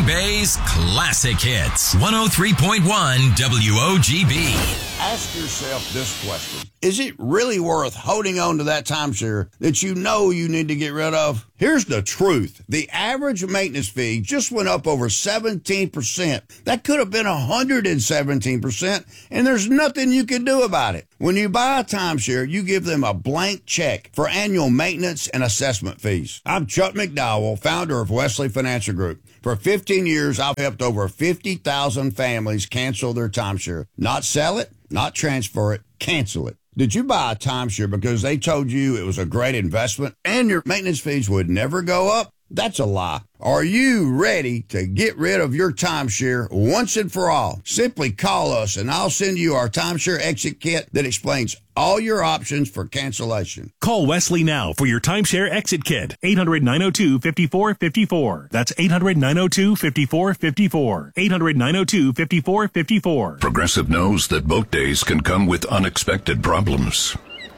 Bay's classic hits. 103.1 WOGB. Ask yourself this question. Is it really worth holding on to that timeshare that you know you need to get rid of? Here's the truth. The average maintenance fee just went up over 17%. That could have been 117%, and there's nothing you can do about it. When you buy a timeshare, you give them a blank check for annual maintenance and assessment fees. I'm Chuck McDowell, founder of Wesley Financial Group. For 15 years, I've helped over 50,000 families cancel their timeshare. Not sell it, not transfer it, cancel it. Did you buy a timeshare because they told you it was a great investment and your maintenance fees would never go up? That's a lie. Are you ready to get rid of your timeshare once and for all? Simply call us and I'll send you our timeshare exit kit that explains all your options for cancellation. Call Wesley now for your timeshare exit kit. 800-902-5454. That's 800-902-5454. 800-902-5454. Progressive knows that boat days can come with unexpected problems.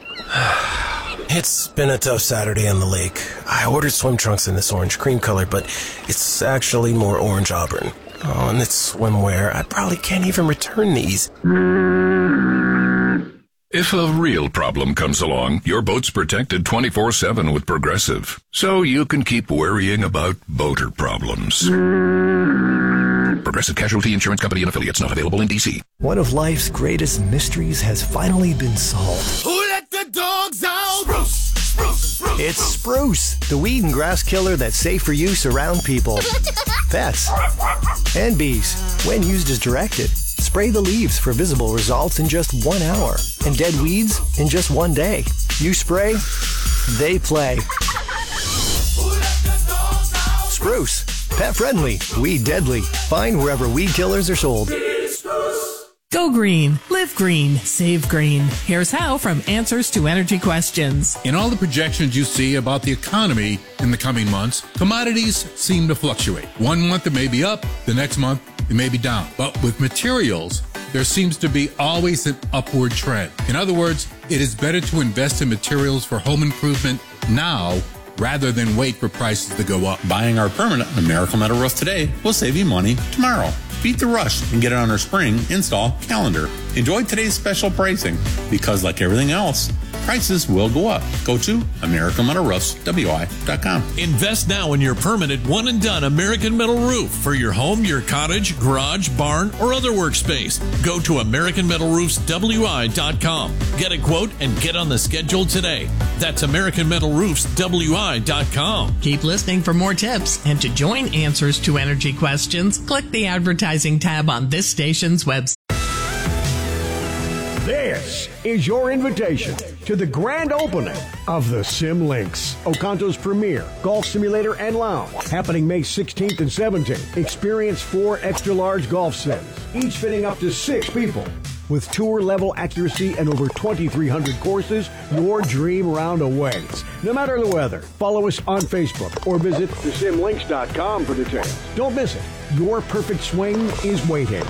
It's been a tough Saturday on the lake. I ordered swim trunks in this orange cream color, but it's actually more orange auburn. Oh, and it's swimwear. I probably can't even return these. If a real problem comes along, your boat's protected 24/7 with Progressive, so you can keep worrying about boater problems. Progressive Casualty Insurance Company and affiliates, not available in D.C. One of life's greatest mysteries has finally been solved. Who let the dogs out? Spruce, spruce, spruce. It's Spruce, the weed and grass killer that's safe for use around people, pets, and bees. When used as directed, spray the leaves for visible results in just 1 hour, and dead weeds in just 1 day. You spray, they play. Spruce, pet friendly, weed deadly. Find wherever weed killers are sold. Go green, live green, save green. Here's how from Answers to Energy Questions. In all the projections you see about the economy in the coming months, commodities seem to fluctuate. 1 month it may be up, the next month it may be down. But with materials, there seems to be always an upward trend. In other words, it is better to invest in materials for home improvement now rather than wait for prices to go up. Buying our permanent American Metal Roof today will save you money tomorrow. Beat the rush and get it on our spring install calendar. Enjoy today's special pricing because, like everything else, prices will go up. Go to AmericanMetalRoofsWI.com. Invest now in your permanent one-and-done American Metal Roof for your home, your cottage, garage, barn, or other workspace. Go to AmericanMetalRoofsWI.com. Get a quote and get on the schedule today. That's AmericanMetalRoofsWI.com. Keep listening for more tips, and to join Answers to Energy Questions, click the advertising tab on this station's website. This is your invitation to the grand opening of the Sim Links, Oconto's premier golf simulator and lounge, happening May 16th and 17th. Experience 4 extra-large golf sims, each fitting up to 6 people. With tour-level accuracy and over 2,300 courses, your dream round awaits. No matter the weather, follow us on Facebook or visit thesimlinks.com for details. Don't miss it. Your perfect swing is waiting.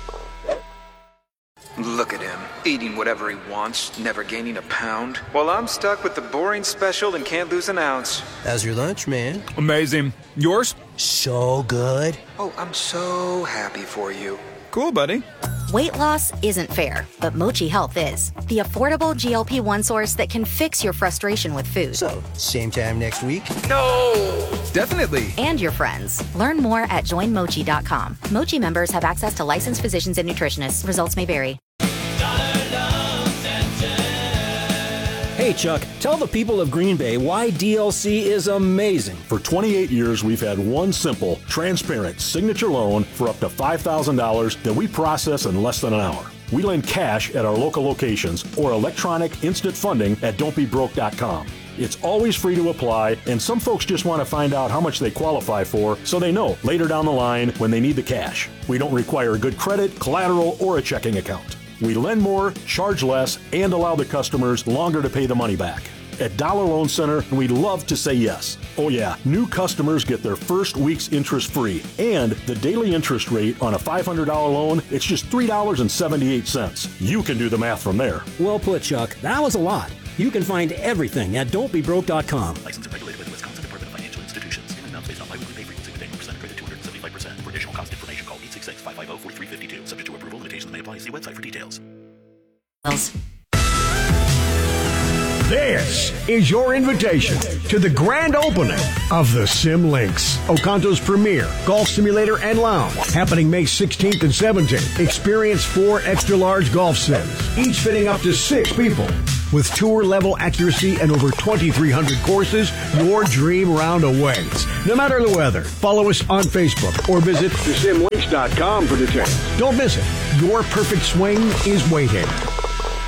Look at him, eating whatever he wants, never gaining a pound. Well, I'm stuck with the boring special and can't lose an ounce. How's your lunch, man? Amazing. Yours? So good. Oh, I'm so happy for you. Cool, buddy. Weight loss isn't fair, but Mochi Health is. The affordable GLP-1 source that can fix your frustration with food. So, same time next week? No! Definitely. And your friends. Learn more at joinmochi.com. Mochi members have access to licensed physicians and nutritionists. Results may vary. Hey Chuck, tell the people of Green Bay why DLC is amazing. For 28 years, we've had one simple, transparent signature loan for up to $5,000 that we process in less than an hour. We lend cash at our local locations or electronic instant funding at don'tbebroke.com. It's always free to apply, and some folks just want to find out how much they qualify for so they know later down the line when they need the cash. We don't require good credit, collateral, or a checking account. We lend more, charge less, and allow the customers longer to pay the money back. At Dollar Loan Center, we love to say yes. Oh yeah, new customers get their first week's interest free. And the daily interest rate on a $500 loan, it's just $3.78. You can do the math from there. Well put, Chuck. That was a lot. You can find everything at don'tbebroke.com. Licensed and regulated by the Wisconsin Department of Financial Institutions. Amounts based on biweekly pay frequency with annual percent credit 275% for additional 866-550-4352. Subject to approval. Limitations may apply. See website for details. This is your invitation to the grand opening of the Sim Links, Oconto's premier golf simulator and lounge, happening May 16th and 17th. Experience 4 extra-large golf sims, each fitting up to 6 people. With tour-level accuracy and over 2,300 courses, your dream round awaits. No matter the weather, follow us on Facebook or visit thesimlinks.com for details. Don't miss it. Your perfect swing is waiting.